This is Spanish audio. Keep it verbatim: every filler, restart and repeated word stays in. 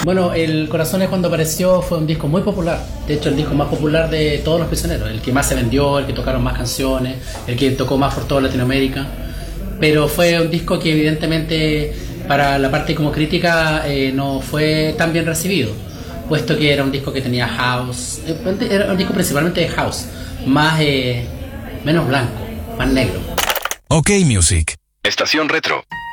Bueno, El Corazones cuando apareció fue un disco muy popular. De hecho, el disco más popular de todos los Prisioneros. El que más se vendió, el que tocaron más canciones, el que tocó más por toda Latinoamérica. Pero fue un disco que evidentemente para la parte como crítica eh, no fue tan bien recibido, puesto que era un disco que tenía house, eh, era un disco principalmente de house, más eh, menos blanco, más negro. OK Music. Estación Retro.